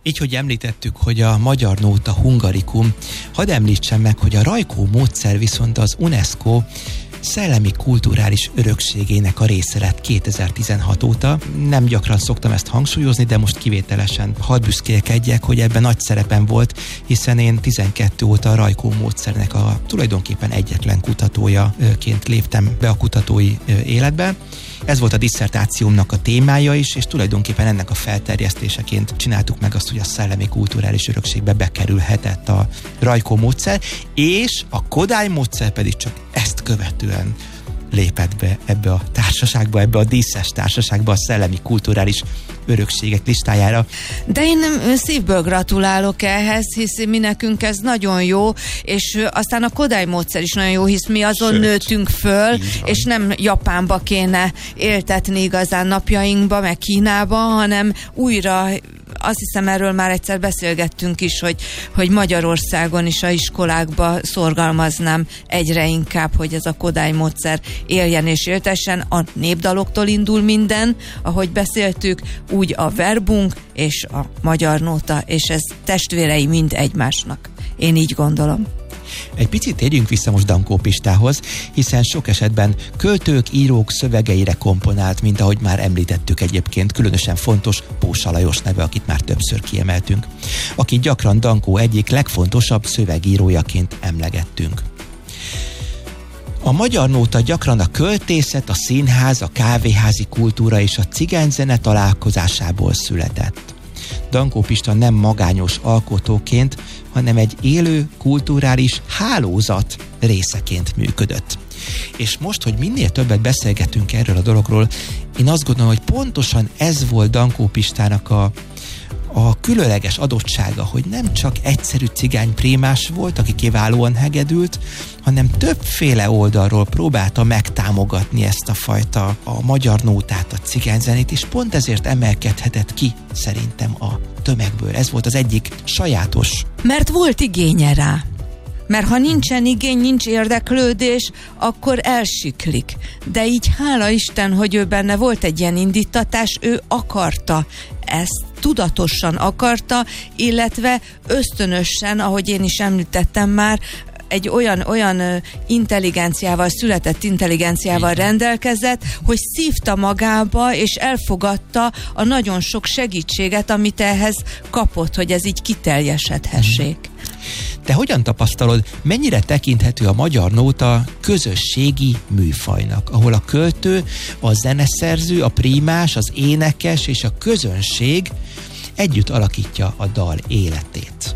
Így, hogy említettük, hogy a magyar nóta hungarikum, hadd említsem meg, hogy a Rajkó módszer viszont az UNESCO szellemi kulturális örökségének a része lett 2016 óta. Nem gyakran szoktam ezt hangsúlyozni, de most kivételesen hadd büszkélkedjek, hogy ebben nagy szerepem volt, hiszen én 12 óta a Rajkó módszernek a tulajdonképpen egyetlen kutatójaként léptem be a kutatói életbe. Ez volt a disszertációmnak a témája is, és tulajdonképpen ennek a felterjesztéseként csináltuk meg azt, hogy a szellemi kulturális örökségbe bekerülhetett a Rajkó módszer, és a Kodály módszer pedig csak ezt követően lépett be ebbe a társaságba, ebbe a díszes társaságba, a szellemi kulturális örökségek listájára. De én szívből gratulálok ehhez, hisz mi nekünk ez nagyon jó, és aztán a Kodály módszer is nagyon jó, hisz mi azon nőttünk föl, és nem Japánba kéne éltetni igazán napjainkba, meg Kínába, hanem újra, azt hiszem erről már egyszer beszélgettünk is, hogy Magyarországon is a iskolákba szorgalmaznám egyre inkább, hogy ez a Kodály módszer éljen és éltessen. A népdaloktól indul minden, ahogy beszéltük, úgy a verbunk és a magyar nóta, és ez testvérei mind egymásnak. Én így gondolom. Egy picit térjünk vissza most Dankó Pistához, hiszen sok esetben költők, írók szövegeire komponált, mint ahogy már említettük egyébként, különösen fontos Pósa Lajos neve, akit már többször kiemeltünk, akit gyakran Dankó egyik legfontosabb szövegírójaként emlegettünk. A magyar nóta gyakran a költészet, a színház, a kávéházi kultúra és a cigányzene találkozásából született. Dankó Pista nem magányos alkotóként, hanem egy élő kulturális hálózat részeként működött. És most, hogy minél többet beszélgetünk erről a dologról, én azt gondolom, hogy pontosan ez volt Dankó Pistának a különleges adottsága, hogy nem csak egyszerű cigányprímás volt, aki kiválóan hegedült, hanem többféle oldalról próbálta megtámogatni ezt a fajta a magyar nótát, a cigányzenét, és pont ezért emelkedhetett ki szerintem a tömegből. Ez volt az egyik sajátos. Mert volt igénye rá. Mert ha nincsen igény, nincs érdeklődés, akkor elsiklik. De így hála Isten, hogy ő benne volt egy ilyen indítatás, ő akarta ezt, tudatosan akarta, illetve ösztönösen, ahogy én is említettem már, egy olyan intelligenciával, született intelligenciával rendelkezett, hogy szívta magába, és elfogadta a nagyon sok segítséget, amit ehhez kapott, hogy ez így kiteljesedhessék. Te hogyan tapasztalod, mennyire tekinthető a magyar nóta közösségi műfajnak, ahol a költő, a zeneszerző, a prímás, az énekes és a közönség együtt alakítja a dal életét?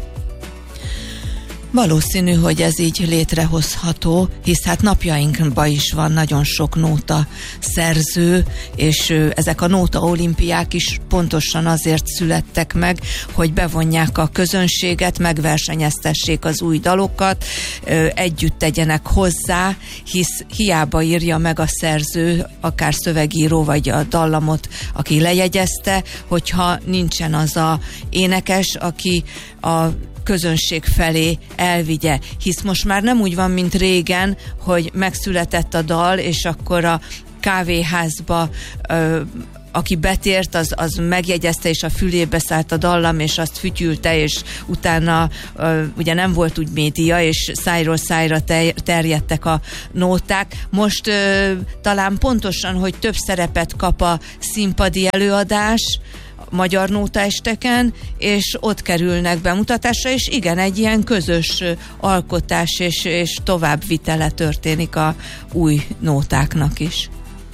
Valószínű, hogy ez így létrehozható, hisz hát napjainkban is van nagyon sok nóta szerző, és ezek a nóta olimpiák is pontosan azért születtek meg, hogy bevonják a közönséget, megversenyeztessék az új dalokat, együtt tegyenek hozzá, hisz hiába írja meg a szerző, akár szövegíró vagy a dallamot, aki lejegyezte, hogyha nincsen az a énekes, aki a közönség felé elvigye, hisz most már nem úgy van, mint régen, hogy megszületett a dal, és akkor a kávéházba aki betért, az megjegyezte, és a fülébe szállt a dallam, és azt fütyülte, és utána ugye nem volt úgy média, és szájról szájra terjedtek a nóták. Most talán pontosan, hogy több szerepet kap a színpadi előadás, magyar nótaesteken, és ott kerülnek bemutatásra, és igen, egy ilyen közös alkotás és továbbvitele történik a új nótáknak is.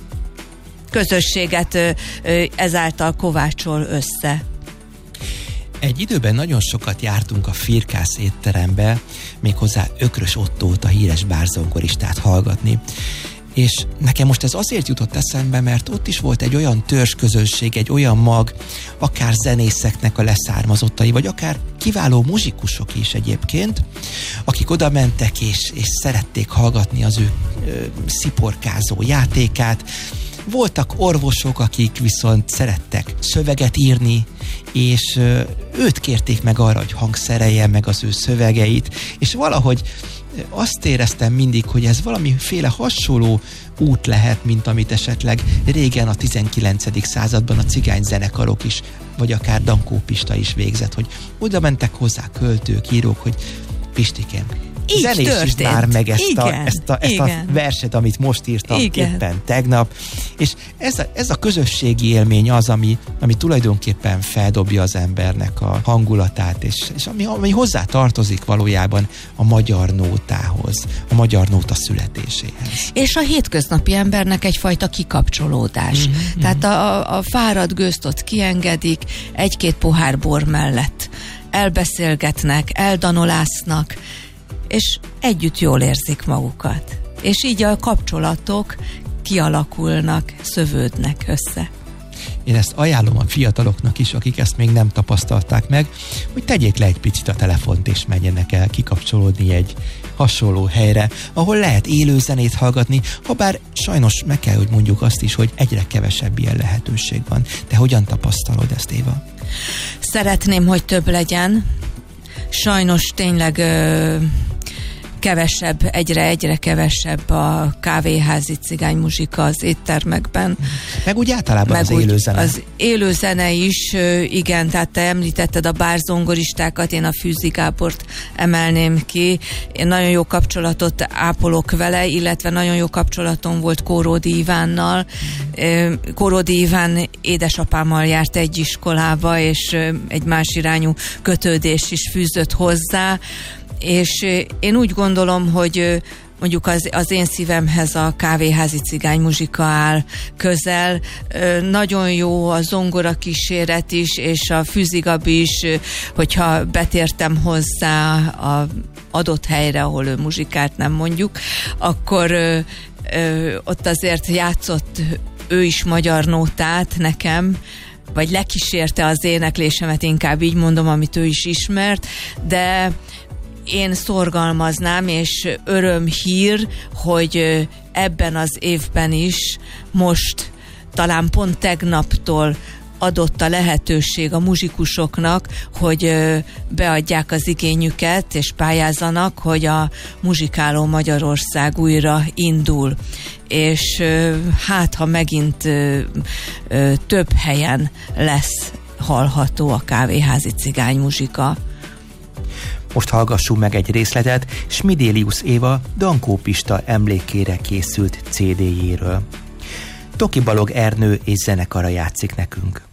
Közösséget ezáltal kovácsol össze. Egy időben nagyon sokat jártunk a Firkász étterembe, méghozzá Ökrös Ottót, a híres bárzongoristát hallgatni. És nekem most ez azért jutott eszembe, mert ott is volt egy olyan törzsközönség, egy olyan mag, akár zenészeknek a leszármazottai, vagy akár kiváló muzsikusok is egyébként, akik oda mentek és szerették hallgatni az ő sziporkázó játékát. Voltak orvosok, akik viszont szerettek szöveget írni, és őt kérték meg arra, hogy hangszerelje meg az ő szövegeit, és valahogy azt éreztem mindig, hogy ez valamiféle hasonló út lehet, mint amit esetleg régen a 19. században a cigány zenekarok is, vagy akár Dankó Pista is végzett, hogy oda mentek hozzá költők, írók, hogy Pistikém, zenésítsd már meg ezt a verset, amit most írtam éppen tegnap. És ez a közösségi élmény az, ami tulajdonképpen feldobja az embernek a hangulatát, és ami hozzá tartozik valójában a magyar nótához, a magyar nóta születéséhez. És a hétköznapi embernek egyfajta kikapcsolódás. Tehát a fáradt gőzt ott kiengedik, egy-két pohár bor mellett elbeszélgetnek, eldanolásznak, és együtt jól érzik magukat. És így a kapcsolatok kialakulnak, szövődnek össze. Én ezt ajánlom a fiataloknak is, akik ezt még nem tapasztalták meg, hogy tegyék le egy picit a telefont, és menjenek el kikapcsolódni egy hasonló helyre, ahol lehet élő zenét hallgatni, habár sajnos meg kell, hogy mondjuk azt is, hogy egyre kevesebb ilyen lehetőség van. Te hogyan tapasztalod ezt, Éva? Szeretném, hogy több legyen. Sajnos tényleg kevesebb, egyre kevesebb a kávéházi cigánymuzsika az éttermekben. Meg úgy általában meg az élőzene. Az élőzene is, igen, tehát te említetted a bárzongoristákat, én a Fűzi Gábort emelném ki. Én nagyon jó kapcsolatot ápolok vele, illetve nagyon jó kapcsolatom volt Kóródi Ivánnal. Kóródi Iván édesapámmal járt egy iskolába, és egy más irányú kötődés is fűzött hozzá. És én úgy gondolom, hogy mondjuk az én szívemhez a kávéházi cigánymuzsika áll közel. Nagyon jó a zongora kíséret is, és a Fűzi Gabi is, hogyha betértem hozzá a adott helyre, ahol ő muzsikált, nem mondjuk, akkor ott azért játszott ő is magyar nótát nekem, vagy lekísérte az éneklésemet, inkább így mondom, amit ő is ismert, de én szorgalmaznám, és örömhír, hogy ebben az évben is most talán pont tegnaptól adott a lehetőség a muzsikusoknak, hogy beadják az igényüket, és pályázzanak, hogy a Muzsikáló Magyarország újra indul. És hát, ha megint több helyen lesz hallható a kávéházi cigánymuzsika. Most hallgassuk meg egy részletet Smidélius Éva Dankó Pista emlékére készült CD-jéről. Toki Balog Ernő és zenekara játszik nekünk.